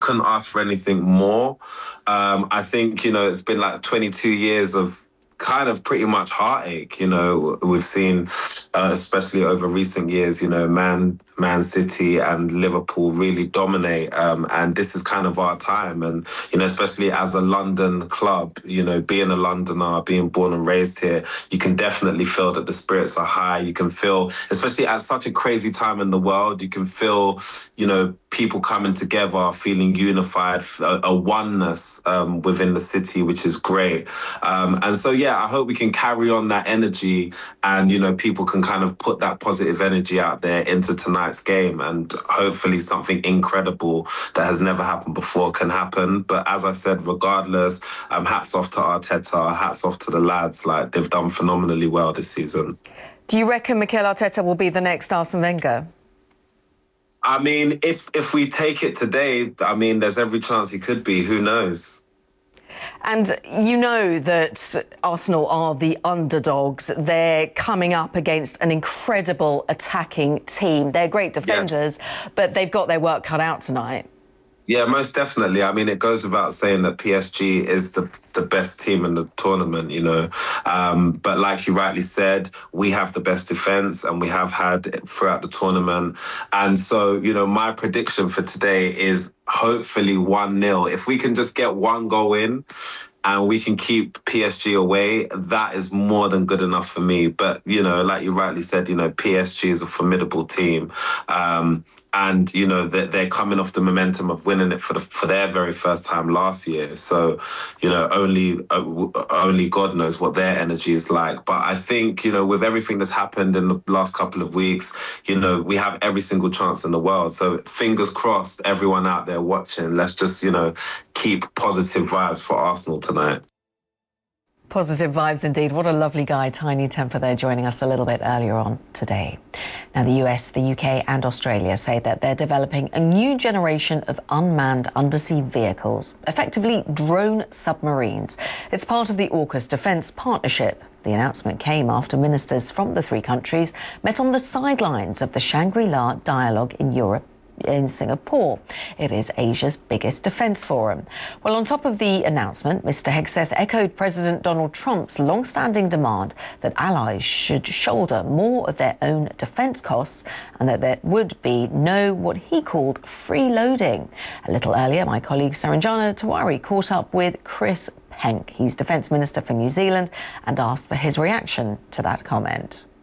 couldn't ask for anything more. I think, it's been like 22 years of kind of pretty much heartache. We've seen, especially over recent years, Man City and Liverpool really dominate, and this is kind of our time. And especially as a London club, being a Londoner, being born and raised here, you can definitely feel that the spirits are high. You can feel, especially at such a crazy time in the world, you can feel, people coming together, feeling unified, a oneness within the city, which is great. And so, I hope we can carry on that energy, and, people can kind of put that positive energy out there into tonight's game, and hopefully something incredible that has never happened before can happen. But as I said, regardless, hats off to Arteta, hats off to the lads. Like, they've done phenomenally well this season. Do you reckon Mikel Arteta will be the next Arsene Wenger? I mean, if we take it today, there's every chance he could be. Who knows? And you know that Arsenal are the underdogs. They're coming up against an incredible attacking team. They're great defenders, but they've got their work cut out tonight. Yeah, most definitely. It goes without saying that PSG is the best team in the tournament, But like you rightly said, we have the best defence, and we have had throughout the tournament. And so, my prediction for today is hopefully 1-0. If we can just get one goal in and we can keep PSG away, that is more than good enough for me. But, like you rightly said, PSG is a formidable team. And, they're coming off the momentum of winning it for their very first time last year. So, only God knows what their energy is like. But I think, with everything that's happened in the last couple of weeks, we have every single chance in the world. So fingers crossed, everyone out there watching, let's just, keep positive vibes for Arsenal tonight. Positive vibes indeed. What a lovely guy, Tiny Temper there, joining us a little bit earlier on today. Now, the US, the UK and Australia say that they're developing a new generation of unmanned undersea vehicles, effectively drone submarines. It's part of the AUKUS Defence Partnership. The announcement came after ministers from the three countries met on the sidelines of the Shangri-La Dialogue in Europe in Singapore. It is Asia's biggest defence forum. Well, on top of the announcement, Mr Hegseth echoed President Donald Trump's long-standing demand that allies should shoulder more of their own defence costs, and that there would be no what he called freeloading. A little earlier, my colleague Saranjana Tawari caught up with Chris Penk. He's Defence Minister for New Zealand, and asked for his reaction to that comment.